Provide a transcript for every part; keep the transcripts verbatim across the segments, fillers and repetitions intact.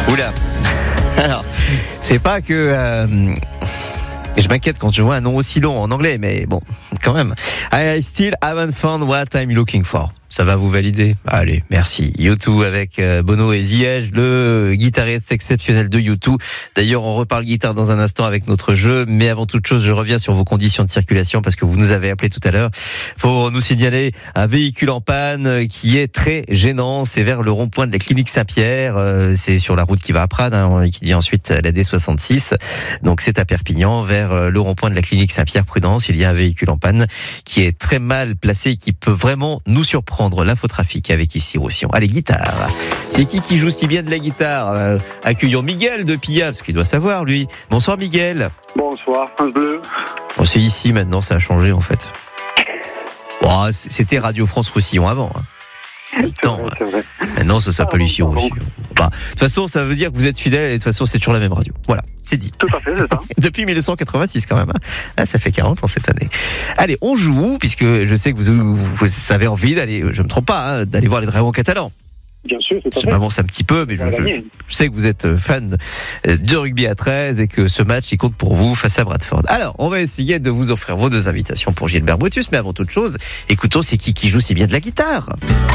Oula. Alors, c'est pas que... Euh, je m'inquiète quand je vois un nom aussi long en anglais, mais bon, quand même. I still haven't found what I'm looking for. Ça va vous valider? Allez, merci. U deux avec Bono et Ziyech, le guitariste exceptionnel de U deux. D'ailleurs, on reparle guitare dans un instant avec notre jeu, mais avant toute chose, je reviens sur vos conditions de circulation parce que vous nous avez appelé tout à l'heure pour nous signaler un véhicule en panne qui est très gênant. C'est vers le rond-point de la clinique Saint-Pierre. C'est sur la route qui va à Prades, hein, qui dit ensuite la D soixante-six. Donc c'est à Perpignan, vers le rond-point de la clinique Saint-Pierre. Prudence, il y a un véhicule en panne qui est très mal placé et qui peut vraiment nous surprendre. L'infotrafic avec ici Roussillon. Allez, guitare. C'est qui qui joue si bien de la guitare? euh, Accueillons Miguel de Pilla, parce qu'il doit savoir, lui. Bonsoir, Miguel. Bonsoir, France Bleu. Bon, c'est ici maintenant, ça a changé en fait. Bon, c'était Radio France Roussillon avant. Hein. Attends, c'est vrai, c'est vrai. Maintenant, ça s'appelle Ah, ici bon, Roussillon. Bah, de toute façon, ça veut dire que vous êtes fidèle et de toute façon, c'est toujours la même radio. Voilà, c'est dit. Tout à fait, c'est ça. Depuis mille neuf cent quatre-vingt-six quand même. Hein. Ah, ça fait quarante ans cette année. Allez, on joue, puisque je sais que vous, vous avez envie d'aller, je me trompe pas, hein, d'aller voir les Dragons catalans. Bien sûr, tout à Je fait. m'avance un petit peu, mais je, je, je sais que vous êtes fan de rugby à treize et que ce match, il compte pour vous face à Bradford. Alors, on va essayer de vous offrir vos deux invitations pour Gilbert Brutus, mais avant toute chose, écoutons, c'est qui qui joue si bien de la guitare?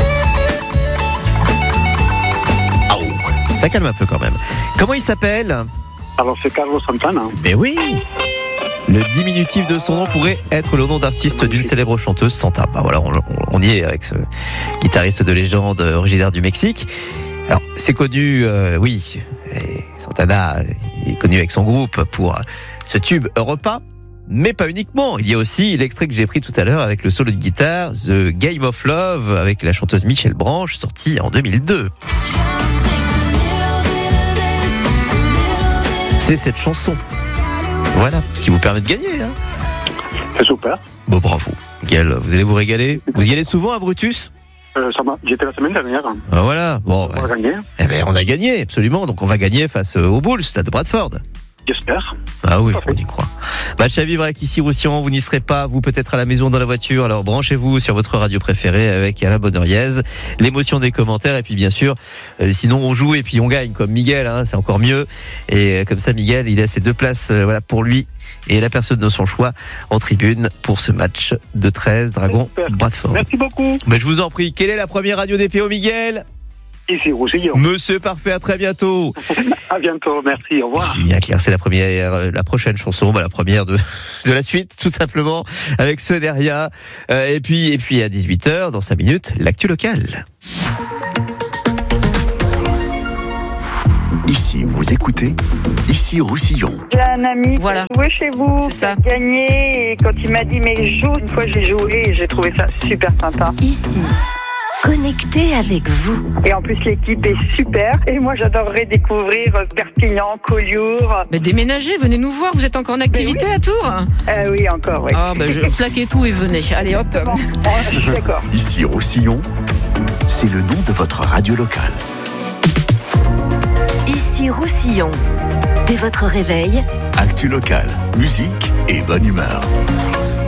Oh, ça calme un peu quand même. Comment il s'appelle? Alors, c'est Carlos Santana. Mais oui! Le diminutif de son nom pourrait être le nom d'artiste d'une célèbre chanteuse, Santa. Bah voilà, on, on y est avec ce guitariste de légende originaire du Mexique. Alors, c'est connu, euh, oui, et Santana est connu avec son groupe pour ce tube Europa, mais pas uniquement. Il y a aussi l'extrait que j'ai pris tout à l'heure avec le solo de guitare, The Game of Love, avec la chanteuse Michel Branch, sorti en deux mille deux. C'est cette chanson. Voilà, qui vous permet de gagner. Hein. C'est super. Bon, bravo. Miguel, vous allez vous régaler. Vous y allez souvent à Brutus? euh, ça m'a... J'étais la semaine dernière. Ah, voilà. Bon, On va gagner. Eh ben, on a gagné, absolument. Donc, on va gagner face aux Bulls, là, de Bradford. J'espère. Ah oui, on y croit. Match à vivre avec ici Roussillon. Vous n'y serez pas, vous peut-être à la maison, dans la voiture. Alors branchez-vous sur votre radio préférée avec Alain Bonheur-Riez. L'émotion des commentaires et puis bien sûr, euh, sinon on joue et puis on gagne comme Miguel. Hein, c'est encore mieux. Et euh, comme ça, Miguel, il a ses deux places, euh, voilà, pour lui et la personne de son choix en tribune pour ce match de treize Dragons Bradford. Merci beaucoup. Mais je vous en prie, quelle est la première radio des P O, Miguel? Ici Roussillon. Monsieur Parfait, à très bientôt. À bientôt, merci, au revoir. Julien Clerc, c'est la première, la prochaine chanson, bah la première de de la suite, tout simplement, avec ce derrière. Euh, et puis, et puis à dix-huit heures, dans cinq minutes, l'actu locale. Ici, vous écoutez, ici Roussillon. J'ai un ami Voilà. qui a joué chez vous, C'est ça. qui a gagné, et quand il m'a dit mais joue, une fois j'ai joué et j'ai trouvé ça super sympa. Ici, connecté avec vous. Et en plus l'équipe est super, et moi j'adorerais découvrir Perpignan, Collioure. Mais déménagez, venez nous voir, vous êtes encore en activité à Tours? Euh, oui, encore, oui. Ah ben je plaquez tout et venez, allez hop. Bon, bon, je suis d'accord. Ici Roussillon, c'est le nom de votre radio locale. Ici Roussillon. Dès votre réveil, Actu locale, musique et bonne humeur.